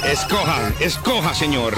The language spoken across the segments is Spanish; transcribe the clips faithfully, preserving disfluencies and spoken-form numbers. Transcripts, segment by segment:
Escoja, escoja, señor.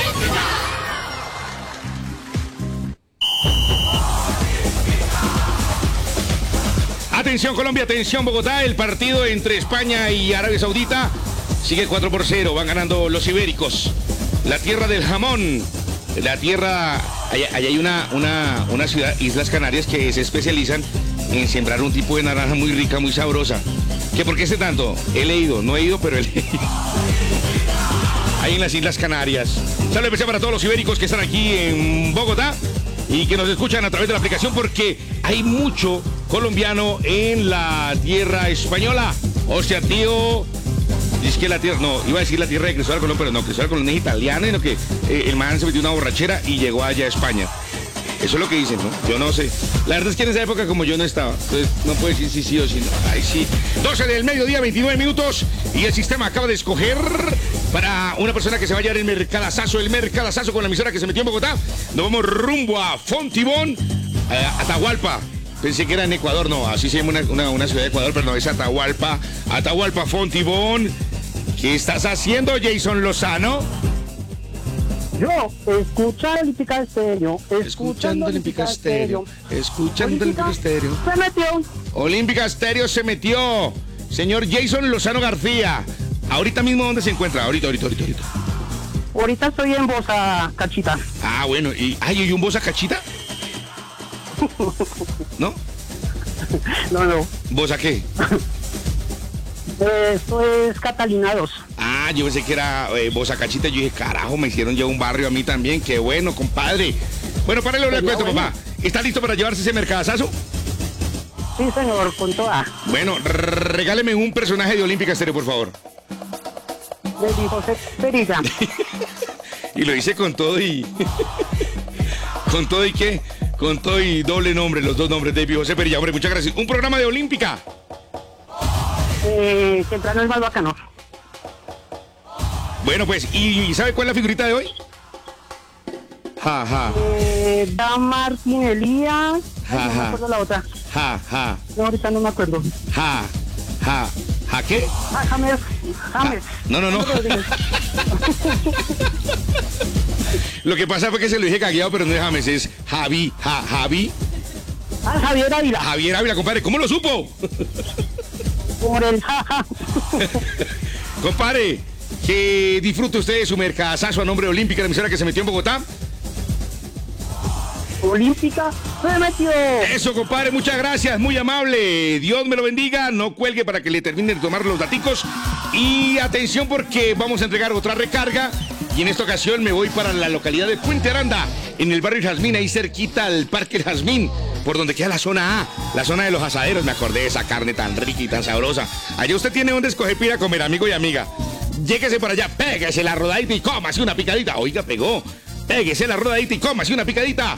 Atención Colombia, atención Bogotá, el partido entre España y Arabia Saudita sigue cuatro por cero, van ganando los ibéricos, la tierra del jamón, la tierra, allá, allá hay una, una, una ciudad, Islas Canarias, que se especializan en sembrar un tipo de naranja muy rica, muy sabrosa. ¿Qué por qué sé tanto? He leído, no he ido, pero he leído. Ahí en las Islas Canarias. Saludos especial para todos los ibéricos que están aquí en Bogotá y que nos escuchan a través de la aplicación, porque hay mucho colombiano en la tierra española. O sea, tío, es que la tierra, no, iba a decir la tierra de Cristóbal Colón, pero no, Cristóbal Colón es italiano, sino que eh, el man se metió una borrachera y llegó allá a España. Eso es lo que dicen, ¿no? Yo no sé. La verdad es que en esa época como yo no estaba, entonces no puedo decir si sí o si no. Ay, sí. doce del mediodía, veintinueve minutos, y el sistema acaba de escoger para una persona que se va a llevar el mercadazazo, el mercadazazo con la emisora que se metió en Bogotá. Nos vamos rumbo a Fontibón, a Atahualpa. Pensé que era en Ecuador, no, así se llama una, una, una ciudad de Ecuador, pero no, es Atahualpa. Atahualpa, Fontibón. ¿Qué estás haciendo, Jason Lozano? Yo, escuchando Olímpica Estéreo, Escuchando Olímpica Estéreo, escuchando Olímpica Estéreo. Se metió. Olímpica Estéreo se metió. Señor Jason Lozano García. Ahorita mismo, ¿dónde se encuentra? Ahorita, ahorita, ahorita, ahorita. Ahorita estoy en Bosa Cachita. Ah, bueno, y ¿hay ¿y un Bosa Cachita? ¿No? No, no. ¿Bosa qué? Esto es Catalina dos. Ah, yo pensé que era eh, Bosa Cachita. Yo dije, carajo, me hicieron ya un barrio a mí también. Qué bueno, compadre. Bueno, párale, le cuento, bueno. Papá. ¿Está listo para llevarse ese mercadazazo? Sí, señor, con toda. Bueno, regáleme un personaje de Olímpica Estéreo, por favor. De José Perilla. Y lo hice con todo y... ¿Con todo y qué? Con todo y doble nombre, los dos nombres de José Perilla. Hombre, muchas gracias. Un programa de Olímpica. Eh, temprano es más bacano. Bueno, pues, ¿y sabe cuál es la figurita de hoy? Ja, ja. Eh, Dan Martín Elías. Ja, Ay, no ja. me acuerdo la otra. Ja, ja. No, ahorita no me acuerdo. Ja, ja. ¿Ja qué? Ah, James. James. Ja. No, no, no. Lo que pasa fue que se lo dije cagueado, pero no es James, es Javi. Ja, Javi. Ah, Javier Ávila. Javier Ávila, compadre. ¿Cómo lo supo? Por el jaja. Compadre, que disfrute usted de su mercadazazo a nombre de Olímpica, la emisora que se metió en Bogotá. Olímpica se metió. Eso, compadre, muchas gracias, muy amable. Dios me lo bendiga, no cuelgue para que le terminen de tomar los daticos. Y atención porque vamos a entregar otra recarga. Y en esta ocasión me voy para la localidad de Puente Aranda, en el barrio Jazmín, ahí cerquita al Parque El Jazmín, por donde queda la zona A, la zona de los asaderos. Me acordé de esa carne tan rica y tan sabrosa. Allá usted tiene donde escoger para ir a comer, amigo y amiga. Lléguese para allá, péguese la rodadita y cómase una picadita. Oiga, pegó. Péguese la rodadita y cómase una picadita.